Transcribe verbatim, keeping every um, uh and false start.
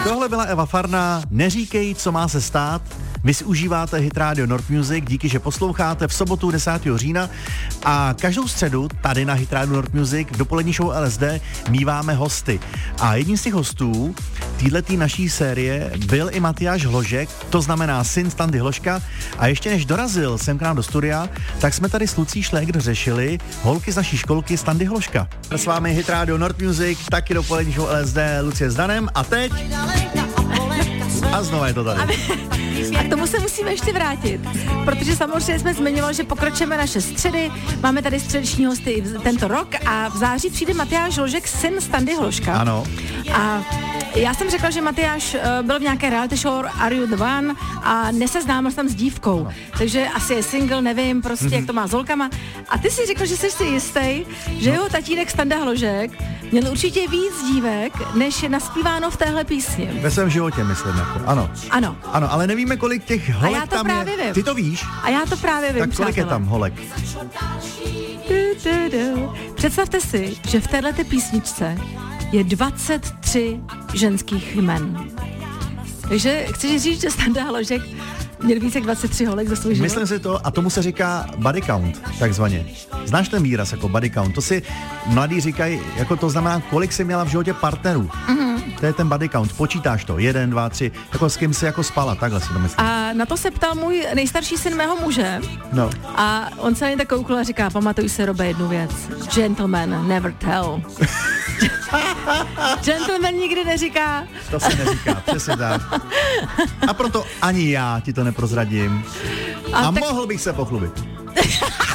Tohle byla Eva Farná, neříkej, co má se stát. Vy si užíváte Hit Radio North Music, díky, že posloucháte v sobotu desátého října a každou středu tady na Hit Radio North Music v dopolední show L S D míváme hosty. A jedním z těch hostů této naší série byl i Matyáš Hložek, to znamená syn Standy Hložka. A ještě než dorazil sem k nám do studia, tak jsme tady s Lucí Šlégr řešili holky z naší školky Standy Hložka. S vámi Hit Radio North Music, taky dopolední show L S D, Lucie s Danem a teď... A znova je to tady. A k tomu se musíme ještě vrátit, protože samozřejmě jsme zmiňovali, že pokračujeme naše středy, máme tady středeční hosty i tento rok a v září přijde Matyáš Hložek, syn Standy Hložka. Ano. A já jsem řekla, že Matyáš uh, byl v nějaké reality show Are You The One a neseznámil se tam s dívkou, no. Takže asi je single, nevím prostě, mm-hmm. jak to má s holkama. A ty si řekl, že jsi si jistý, že no. jeho tatínek Standa Hložek měl určitě víc dívek, než je naspíváno v téhle písni. Ve svém životě, myslím. Jako. Ano. Ano. Ano, ale nevíme, kolik těch holek a já to tam právě je. Vím. Ty to víš? A já to právě vím, tak kolik přátelé. je tam holek? Du, du, du. Představte si, že v téhleté písničce je dvacet tři ženských jmen. Takže chceš říct, že Standa Hložek měl více jak dvacet tři holek za svůj život? Myslím si to, a tomu se říká body count, takzvaně. Znáš ten výraz jako body count? To si mladí říkají, jako to znamená, kolik jsi měla v životě partnerů. Mm-hmm. To je ten body count. Počítáš to. Jeden, dva, tři. Jako s kým jsi jako spala, takhle si to myslím. A na to se ptal můj nejstarší syn mého muže. No. A on se na ně tak koukl a říká, pamatuj se, Robe, jednu věc. Gentleman never tell. Gentleman nikdy neříká. To se neříká, přesně tak. A proto ani já ti to neprozradím. A, a tak... mohl bych se pochlubit.